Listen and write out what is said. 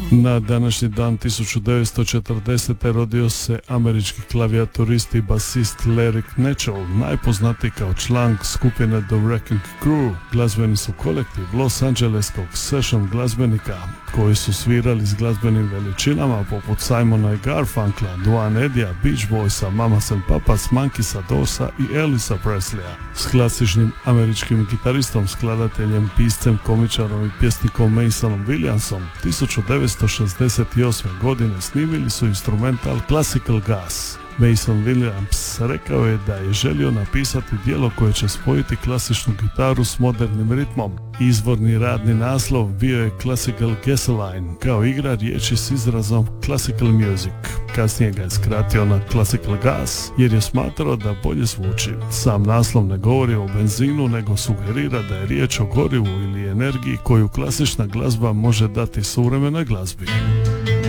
Na današnji dan 1940. rodio se američki klavijaturist i basist Larry Knechel, najpoznatiji kao član skupine The Wrecking Crew. Glazbeni su kolektiv Los Angeleskog session glazbenika koji su svirali s glazbenim veličinama poput Simona i Garfunkla, Duane Eddyja, Beach Boysa, Mamas and Papas, Monkeysa, Dosa i Elvisa Presleya. S klasičnim američkim gitaristom, skladateljem, piscem, komičarom i pjesnikom Masonom Williamsom 1968. godine snimili su instrumental Classical Gas. Mason Williams rekao je da je želio napisati djelo koje će spojiti klasičnu gitaru s modernim ritmom. Izvorni radni naslov bio je Classical Gasoline, kao igra riječi s izrazom Classical Music. Kasnije ga je skratio na Classical Gas jer je smatrao da bolje zvuči. Sam naslov ne govori o benzinu, nego sugerira da je riječ o gorivu ili energiji koju klasična glazba može dati suvremenoj glazbi.